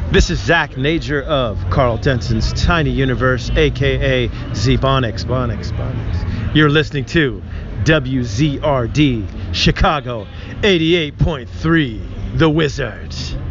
This is Zach Nager of Carl Denson's Tiny Universe, aka Z-Bonics. You're listening to WZRD Chicago 88.3, The Wizards.